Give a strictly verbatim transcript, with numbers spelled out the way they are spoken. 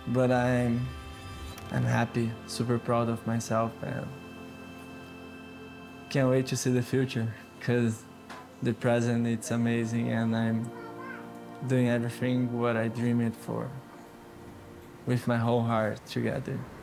but I'm I'm happy, super proud of myself, and can't wait to see the future, because the present it's amazing, and I'm doing everything what I dream it for with my whole heart together.